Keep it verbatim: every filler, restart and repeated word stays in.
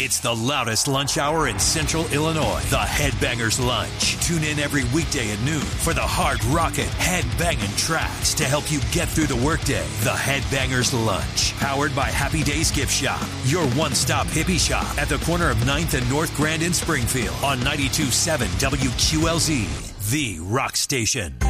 It's the loudest lunch hour in Central Illinois. The Headbangers Lunch. Tune in every weekday at noon for the hard rockin', headbanging tracks to help you get through the workday. The Headbangers Lunch. Powered by Happy Days Gift Shop. Your one-stop hippie shop at the corner of ninth and North Grand in Springfield on ninety-two point seven W Q L Z. The Rock Station.